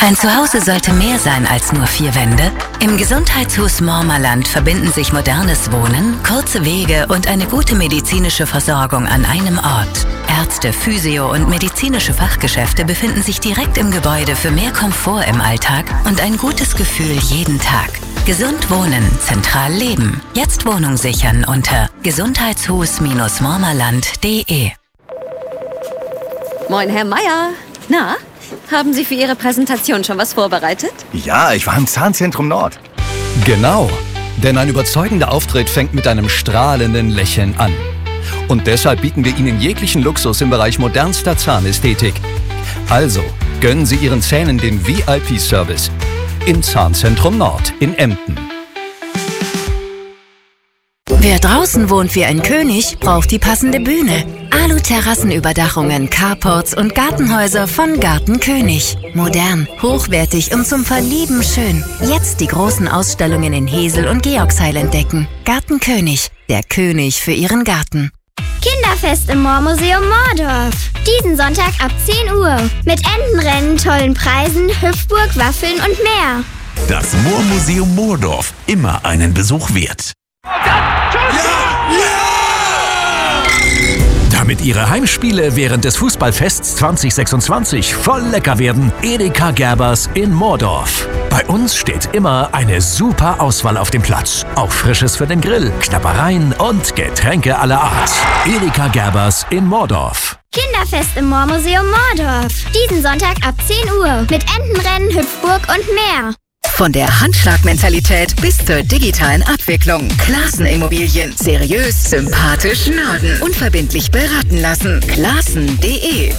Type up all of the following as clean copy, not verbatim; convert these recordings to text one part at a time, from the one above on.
Ein Zuhause sollte mehr sein als nur 4 Wände. Im Gesundheitshus Mormerland verbinden sich modernes Wohnen, kurze Wege und eine gute medizinische Versorgung an einem Ort. Ärzte, Physio- und medizinische Fachgeschäfte befinden sich direkt im Gebäude für mehr Komfort im Alltag und ein gutes Gefühl jeden Tag. Gesund wohnen, zentral leben. Jetzt Wohnung sichern unter gesundheitshus-mormerland.de. Moin, Herr Meier. Na, haben Sie für Ihre Präsentation schon was vorbereitet? Ja, ich war im Zahnzentrum Nord. Genau, denn ein überzeugender Auftritt fängt mit einem strahlenden Lächeln an. Und deshalb bieten wir Ihnen jeglichen Luxus im Bereich modernster Zahnästhetik. Also, gönnen Sie Ihren Zähnen den VIP-Service im Zahnzentrum Nord in Emden. Wer draußen wohnt wie ein König, braucht die passende Bühne. Alu-Terrassenüberdachungen, Carports und Gartenhäuser von Garten König. Modern, hochwertig und zum Verlieben schön. Jetzt die großen Ausstellungen in Hesel und Georgsheil entdecken. Garten König, der König für Ihren Garten. Kinderfest im Moormuseum Moordorf. Diesen Sonntag ab 10 Uhr. Mit Entenrennen, tollen Preisen, Hüpfburg, Waffeln und mehr. Das Moormuseum Moordorf. Immer einen Besuch wert. Damit Ihre Heimspiele während des Fußballfests 2026 voll lecker werden, Edeka Gerbers in Moordorf. Bei uns steht immer eine super Auswahl auf dem Platz. Auch Frisches für den Grill, Knabbereien und Getränke aller Art. Edeka Gerbers in Moordorf. Kinderfest im Moormuseum Moordorf. Diesen Sonntag ab 10 Uhr. Mit Entenrennen, Hüpfburg und mehr. Von der Handschlagmentalität bis zur digitalen Abwicklung. Klaassen-Immobilien. Seriös, sympathisch, Norden. Unverbindlich beraten lassen. Klaassen.de.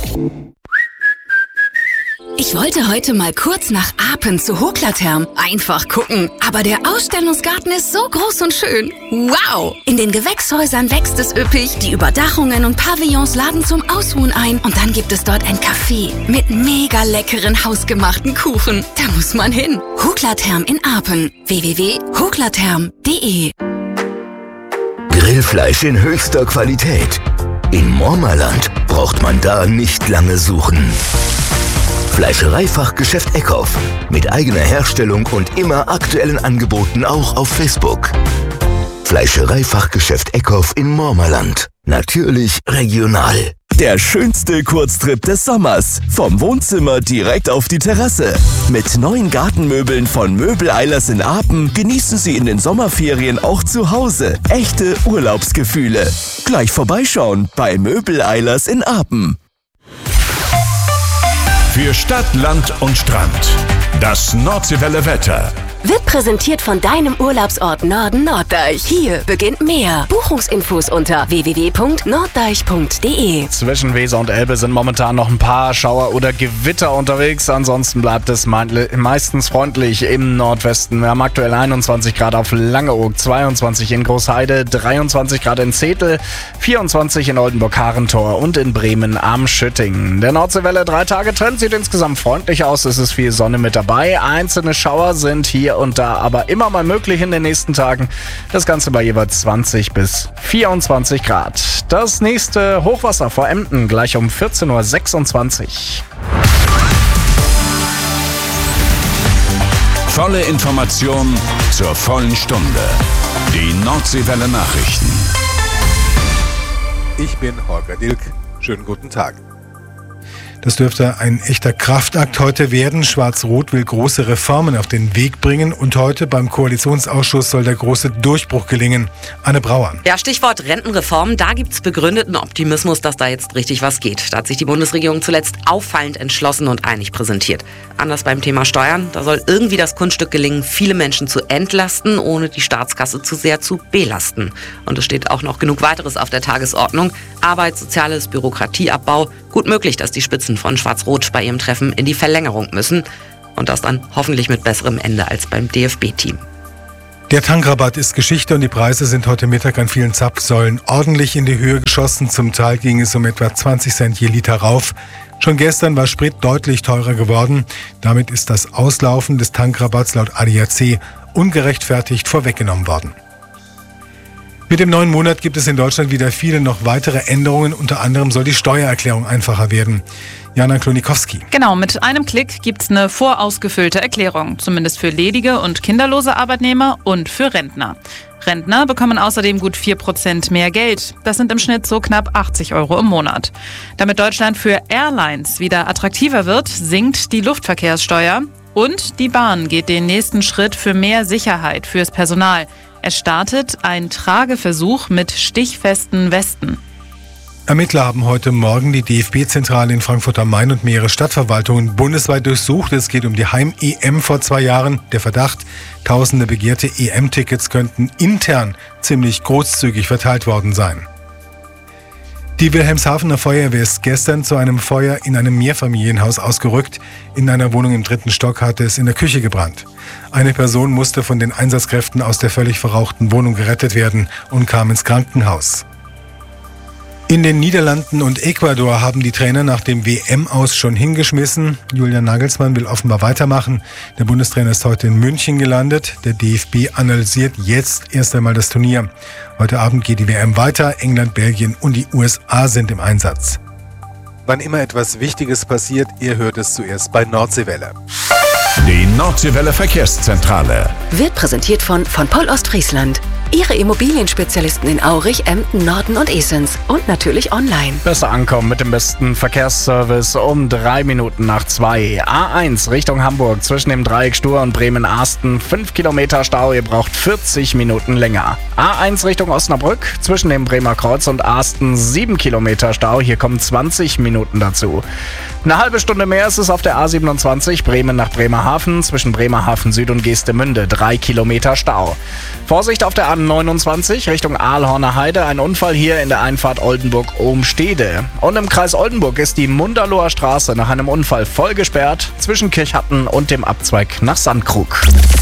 Ich wollte heute mal kurz nach Apen zu Hoklatherm. Einfach gucken. Aber der Ausstellungsgarten ist so groß und schön. Wow! In den Gewächshäusern wächst es üppig. Die Überdachungen und Pavillons laden zum Ausruhen ein. Und dann gibt es dort ein Café mit mega leckeren hausgemachten Kuchen. Da muss man hin. Hoklatherm in Apen. www.hoklatherm.de. Grillfleisch in höchster Qualität. In Mormerland braucht man da nicht lange suchen. Fleischereifachgeschäft Eckhoff. Mit eigener Herstellung und immer aktuellen Angeboten auch auf Facebook. Fleischereifachgeschäft Eckhoff in Mormerland. Natürlich regional. Der schönste Kurztrip des Sommers. Vom Wohnzimmer direkt auf die Terrasse. Mit neuen Gartenmöbeln von Möbel-Eilers in Apen genießen Sie in den Sommerferien auch zu Hause echte Urlaubsgefühle. Gleich vorbeischauen bei Möbel-Eilers in Apen. Für Stadt, Land und Strand. Das Nordseewelle Wetter. Wird präsentiert von deinem Urlaubsort Norden Norddeich. Hier beginnt mehr. Buchungsinfos unter www.norddeich.de. Zwischen Weser und Elbe sind momentan noch ein paar Schauer oder Gewitter unterwegs. Ansonsten bleibt es meistens freundlich im Nordwesten. Wir haben aktuell 21 Grad auf Langeoog, 22 in Großheide, 23 Grad in Zetel, 24 in Oldenburg-Harentor und in Bremen am Schüttingen. Der Nordseewelle 3-Tage-Trend sieht insgesamt freundlich aus. Es ist viel Sonne mit dabei. Einzelne Schauer sind hier und da aber immer mal möglich in den nächsten Tagen. Das Ganze bei jeweils 20 bis 24 Grad. Das nächste Hochwasser vor Emden gleich um 14.26 Uhr. Volle Information zur vollen Stunde. Die Nordseewelle Nachrichten. Ich bin Holger Dilk. Schönen guten Tag. Das dürfte ein echter Kraftakt heute werden. Schwarz-Rot will große Reformen auf den Weg bringen und heute beim Koalitionsausschuss soll der große Durchbruch gelingen. Anne Brauer. Ja, Stichwort Rentenreform. Da gibt's begründeten Optimismus, dass da jetzt richtig was geht. Da hat sich die Bundesregierung zuletzt auffallend entschlossen und einig präsentiert. Anders beim Thema Steuern. Da soll irgendwie das Kunststück gelingen, viele Menschen zu entlasten, ohne die Staatskasse zu sehr zu belasten. Und es steht auch noch genug weiteres auf der Tagesordnung. Arbeit, Soziales, Bürokratieabbau. Gut möglich, dass die Spitzen von Schwarz-Rot bei ihrem Treffen in die Verlängerung müssen. Und das dann hoffentlich mit besserem Ende als beim DFB-Team. Der Tankrabatt ist Geschichte und die Preise sind heute Mittag an vielen Zapfsäulen ordentlich in die Höhe geschossen. Zum Teil ging es um etwa 20 Cent je Liter rauf. Schon gestern war Sprit deutlich teurer geworden. Damit ist das Auslaufen des Tankrabatts laut ADAC ungerechtfertigt vorweggenommen worden. Mit dem neuen Monat gibt es in Deutschland wieder viele noch weitere Änderungen. Unter anderem soll die Steuererklärung einfacher werden. Jana Klonikowski. Genau, mit einem Klick gibt's eine vorausgefüllte Erklärung. Zumindest für ledige und kinderlose Arbeitnehmer und für Rentner. Rentner bekommen außerdem gut 4% mehr Geld. Das sind im Schnitt so knapp 80 € im Monat. Damit Deutschland für Airlines wieder attraktiver wird, sinkt die Luftverkehrssteuer. Und die Bahn geht den nächsten Schritt für mehr Sicherheit fürs Personal. Es startet ein Trageversuch mit stichfesten Westen. Ermittler haben heute Morgen die DFB-Zentrale in Frankfurt am Main und mehrere Stadtverwaltungen bundesweit durchsucht. Es geht um die Heim-EM vor 2 Jahren. Der Verdacht, tausende begehrte EM-Tickets könnten intern ziemlich großzügig verteilt worden sein. Die Wilhelmshavener Feuerwehr ist gestern zu einem Feuer in einem Mehrfamilienhaus ausgerückt. In einer Wohnung im 3. Stock hatte es in der Küche gebrannt. Eine Person musste von den Einsatzkräften aus der völlig verrauchten Wohnung gerettet werden und kam ins Krankenhaus. In den Niederlanden und Ecuador haben die Trainer nach dem WM-Aus schon hingeschmissen. Julian Nagelsmann will offenbar weitermachen. Der Bundestrainer ist heute in München gelandet. Der DFB analysiert jetzt erst einmal das Turnier. Heute Abend geht die WM weiter. England, Belgien und die USA sind im Einsatz. Wann immer etwas Wichtiges passiert, ihr hört es zuerst bei Nordseewelle. Die Nordseewelle Verkehrszentrale Wird präsentiert von Poll Ostfriesland. Ihre Immobilienspezialisten in Aurich, Emden, Norden und Esens. Und natürlich online. Besser ankommen mit dem besten Verkehrsservice um 3 Minuten nach 2. A1 Richtung Hamburg zwischen dem Dreieck Stur und Bremen-Arsten. 5 Kilometer Stau, ihr braucht 40 Minuten länger. A1 Richtung Osnabrück zwischen dem Bremer Kreuz und Arsten. 7 Kilometer Stau, hier kommen 20 Minuten dazu. Eine halbe Stunde mehr ist es auf der A27 Bremen nach Bremerhaven zwischen Bremerhaven Süd und Geestemünde. 3 Kilometer Stau. Vorsicht auf der A29 Richtung Aalhorner Heide. Ein Unfall hier in der Einfahrt Oldenburg-Ohmstede. Und im Kreis Oldenburg ist die Munderloher Straße nach einem Unfall voll gesperrt zwischen Kirchhatten und dem Abzweig nach Sandkrug.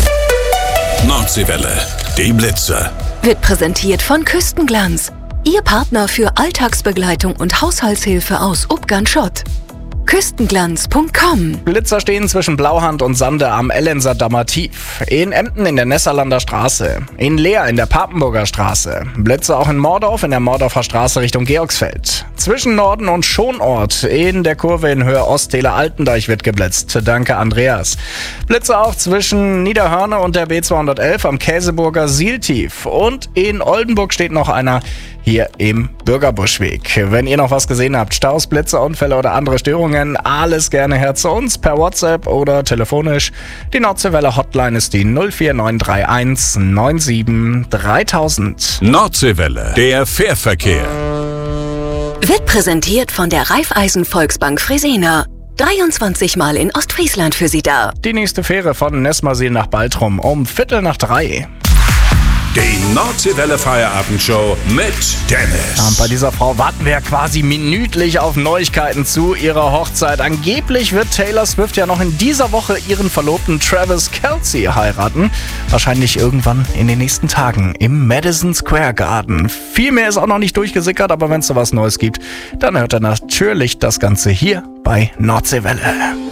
Nordseewelle, die Blitze. Wird präsentiert von Küstenglanz. Ihr Partner für Alltagsbegleitung und Haushaltshilfe aus Ubgern-Schott. Küstenglanz.com. Blitzer stehen zwischen Blauhand und Sande am Ellenser Dammer Tief. In Emden in der Nesserlander Straße. In Leer in der Papenburger Straße. Blitze auch in Mordorf in der Mordorfer Straße Richtung Georgsfeld. Zwischen Norden und Schonort in der Kurve in Höhe Osttäler Altendeich wird geblitzt. Danke, Andreas. Blitze auch zwischen Niederhörne und der B211 am Käseburger Sieltief. Und in Oldenburg steht noch einer hier im Bürgerbuschweg. Wenn ihr noch was gesehen habt, Staus, Blitze, Unfälle oder andere Störungen, alles gerne her zu uns per WhatsApp oder telefonisch. Die Nordseewelle Hotline ist die 04931 97 3000. Nordseewelle, der Fährverkehr. Wird präsentiert von der Raiffeisen Volksbank Fresena. 23 Mal in Ostfriesland für Sie da. Die nächste Fähre von Nessmersiel nach Baltrum um 2:45. Die Nordseewelle Feierabendshow mit Dennis. Und bei dieser Frau warten wir ja quasi minütlich auf Neuigkeiten zu ihrer Hochzeit. Angeblich wird Taylor Swift ja noch in dieser Woche ihren Verlobten Travis Kelce heiraten. Wahrscheinlich irgendwann in den nächsten Tagen im Madison Square Garden. Viel mehr ist auch noch nicht durchgesickert, aber wenn es da was Neues gibt, dann hört ihr natürlich das Ganze hier bei Nordseewelle.